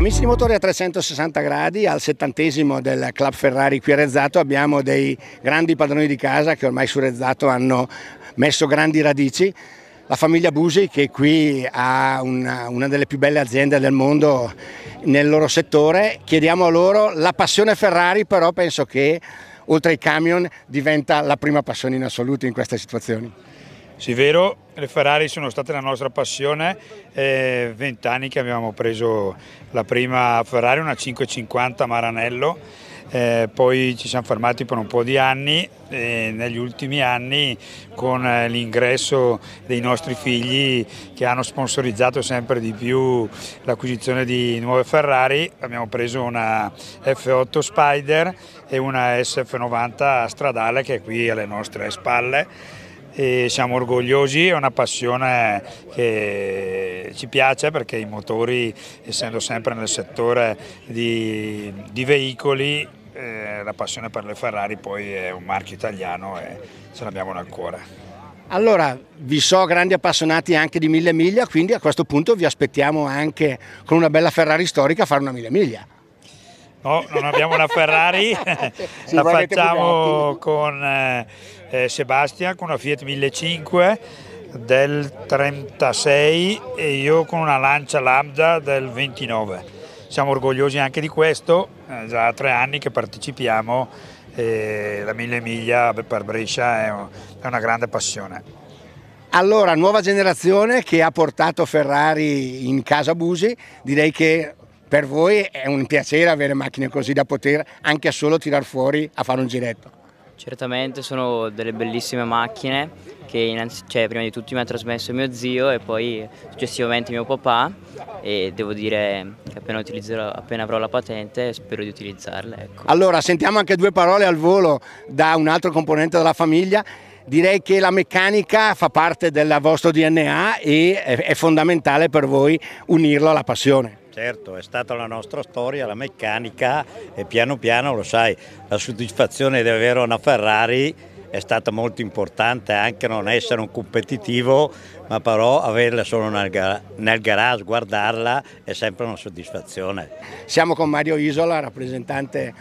Amici di Motori a 360 gradi, al 70° del Club Ferrari qui a Rezzato abbiamo dei grandi padroni di casa che ormai su Rezzato hanno messo grandi radici. La famiglia Busi, che qui ha una delle più belle aziende del mondo nel loro settore. Chiediamo a loro la passione Ferrari, però penso che oltre ai camion diventa la prima passione in assoluto in queste situazioni. Sì, vero, le Ferrari sono state la nostra passione, 20 anni che abbiamo preso la prima Ferrari, una 550 Maranello, poi ci siamo fermati per un po' di anni e negli ultimi anni con l'ingresso dei nostri figli che hanno sponsorizzato sempre di più l'acquisizione di nuove Ferrari, abbiamo preso una F8 Spider e una SF90 stradale che è qui alle nostre spalle. E siamo orgogliosi, è una passione che ci piace perché i motori, essendo sempre nel settore di veicoli, la passione per le Ferrari poi è un marchio italiano e ce l'abbiamo nel cuore. Allora, vi so grandi appassionati anche di 1000 miglia, quindi a questo punto vi aspettiamo anche con una bella Ferrari storica a fare una 1000 miglia. No, non abbiamo una Ferrari, la facciamo con Sebastian con una Fiat 1500 del 36 e io con una Lancia Lambda del 29. Siamo orgogliosi anche di questo, già 3 anni che partecipiamo e la 1000 miglia per Brescia è una grande passione. Allora, nuova generazione che ha portato Ferrari in casa Busi, direi che per voi è un piacere avere macchine così da poter anche solo tirar fuori a fare un giretto. Certamente sono delle bellissime macchine che prima di tutto mi ha trasmesso mio zio e poi successivamente mio papà, e devo dire che appena avrò la patente spero di utilizzarle. Ecco. Allora, sentiamo anche 2 parole al volo da un altro componente della famiglia. Direi che la meccanica fa parte del vostro DNA e è fondamentale per voi unirlo alla passione. Certo, è stata la nostra storia, la meccanica, e piano piano, lo sai, la soddisfazione di avere una Ferrari è stata molto importante, anche non essere un competitivo, ma però averla solo nel garage, guardarla è sempre una soddisfazione. Siamo con Mario Isola, rappresentante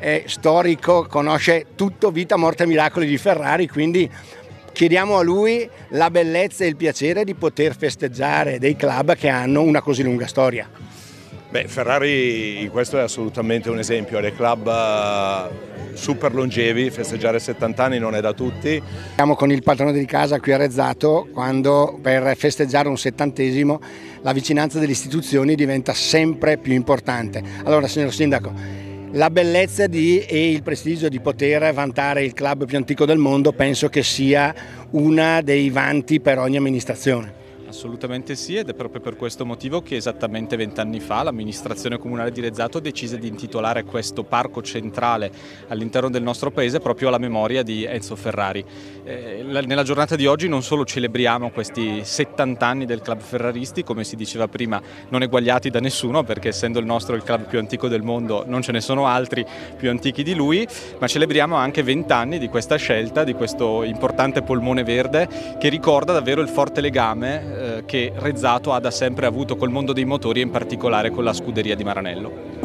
storico, conosce tutto, vita, morte e miracoli di Ferrari, quindi chiediamo a lui la bellezza e il piacere di poter festeggiare dei club che hanno una così lunga storia. Beh, Ferrari in questo è assolutamente un esempio, dei club super longevi, festeggiare 70 anni non è da tutti. Siamo con il padrone di casa qui a Rezzato, quando per festeggiare un 70° la vicinanza delle istituzioni diventa sempre più importante. Allora, signor Sindaco, la bellezza e il prestigio di poter vantare il club più antico del mondo penso che sia una dei vanti per ogni amministrazione. Assolutamente sì, ed è proprio per questo motivo che esattamente 20 anni fa l'amministrazione comunale di Rezzato decise di intitolare questo parco centrale all'interno del nostro paese proprio alla memoria di Enzo Ferrari. Nella giornata di oggi non solo celebriamo questi 70 anni del club ferraristi, come si diceva prima, non eguagliati da nessuno, perché essendo il nostro il club più antico del mondo non ce ne sono altri più antichi di lui, ma celebriamo anche 20 anni di questa scelta, di questo importante polmone verde che ricorda davvero il forte legame che Rezzato ha da sempre avuto col mondo dei motori e in particolare con la scuderia di Maranello.